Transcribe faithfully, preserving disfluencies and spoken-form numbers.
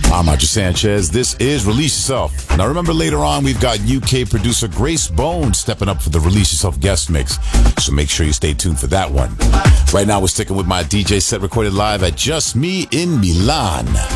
I'm Roger Sanchez. This is Release Yourself. Now remember, later on, we've got U K producer Grace Bone stepping up for the Release Yourself guest mix. So make sure you stay tuned for that one. Right now, we're sticking with my D J set recorded live at Just Me in Milan.